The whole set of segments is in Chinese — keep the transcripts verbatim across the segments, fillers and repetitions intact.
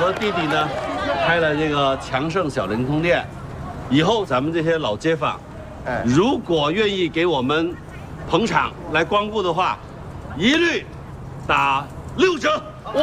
和弟弟呢，开了这个强盛小灵通店。以后咱们这些老街坊，哎，如果愿意给我们捧场来光顾的话，一律打六折。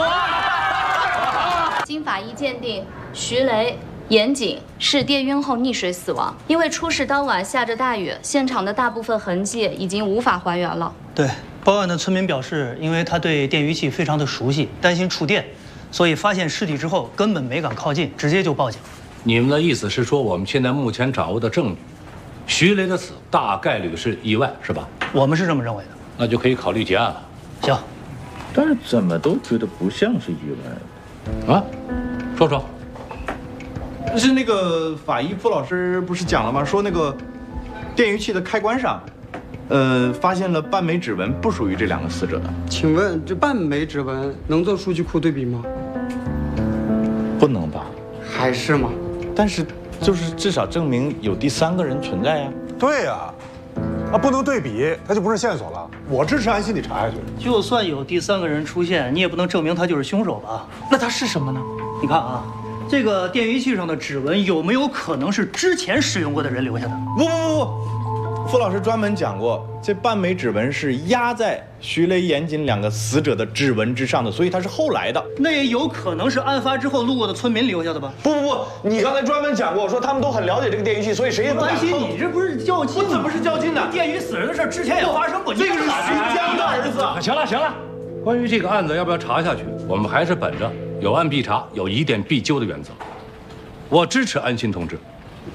哇！经法医鉴定，徐雷、严谨是电晕后溺水死亡。因为出事当晚下着大雨，现场的大部分痕迹已经无法还原了。 对，报案的村民表示，因为他对电鱼器非常的熟悉，担心触电，所以发现尸体之后根本没敢靠近，直接就报警。你们的意思是说，我们现在目前掌握的证据，徐雷的死大概率是意外，是吧？我们是这么认为的。那就可以考虑结案了。行。 但是怎么都觉得不像是意外。啊？说说。 是那个法医傅老师不是讲了吗？说那个电鱼器的开关上，呃，发现了半枚指纹，不属于这两个死者的。 请问这半枚指纹能做数据库对比吗？ 不能吧？ 还是吗？ 但是就是至少证明有第三个人存在呀。 对呀，啊，不能对比，它就不是线索了。我支持按心理查下去。 就算有第三个人出现，你也不能证明他就是凶手吧？ 那他是什么呢？ 你看啊。这个电鱼器上的指纹有没有可能是之前使用过的人留下的？ 不不不不，傅老师专门讲过，这半枚指纹是压在徐雷、严谨两个死者的指纹之上的，所以它是后来的。 那也有可能是案发之后路过的村民留下的吧？ 不不不，你刚才专门讲过，说他们都很了解这个电鱼器，所以谁也不敢碰。 你这不是较劲？ 我怎么是较劲呢？ 电鱼死人的事之前也发生过， 这个是徐江的儿子。 行了行了，关于这个案子要不要查下去，我们还是本着有案必查、有疑点必究的原则。我支持安心同志，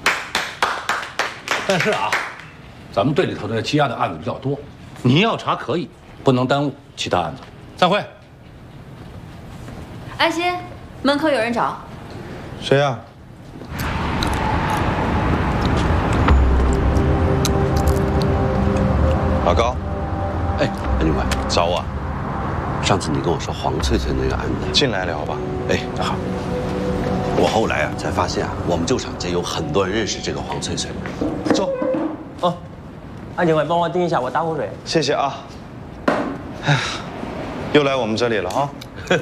但是啊，咱们队里头的积压的案子比较多，你要查可以，不能耽误其他案子。散会。 安心，门口有人找。 谁呀？ 老高，哎，安警官，找我。上次你跟我说黄翠翠那个案子， 进来聊吧。 哎，好。我后来啊才发现啊，我们旧厂街有很多人认识这个黄翠翠。 走。 哦，安警官，帮我盯一下，我打壶水。 谢谢啊。哎呀，又来我们这里了啊。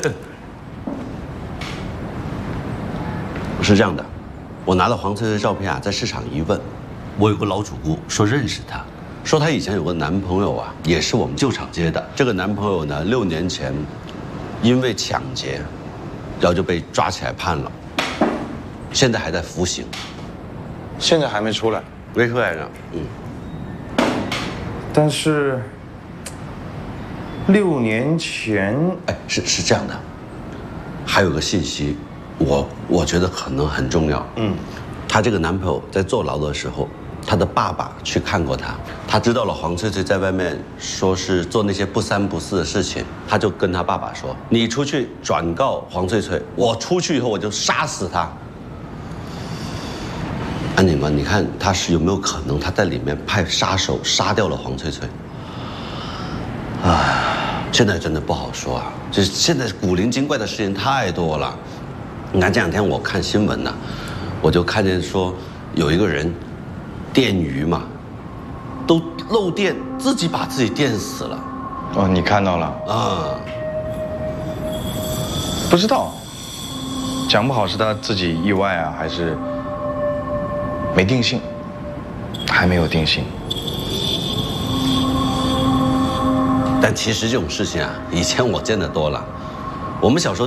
是这样的，我拿了黄翠翠照片啊，在市场一问，我有个老主顾说认识她，说她以前有个男朋友啊，也是我们旧厂街的。这个男朋友呢，六年前因为抢劫，然后就被抓起来判了。现在还在服刑， 现在还没出来， 没出来呢。嗯， 但是六年前， 哎，是是这样的，还有个信息，我我觉得可能很重要。嗯，她这个男朋友在坐牢的时候，她的爸爸去看过她，他知道了黄翠翠在外面说是做那些不三不四的事情，他就跟他爸爸说：“你出去转告黄翠翠，我出去以后我就杀死她。”安警官，你看他是有没有可能他在里面派杀手杀掉了黄翠翠？唉，现在真的不好说啊，就是现在古灵精怪的事情太多了。你看这两天我看新闻呢、啊，我就看见说有一个人电鱼嘛，都漏电，自己把自己电死了。 哦，你看到了啊？ 不知道，讲不好是他自己意外啊，还是？没定性，还没有定性。 但其实这种事情啊，以前我见得多了。我们小时候。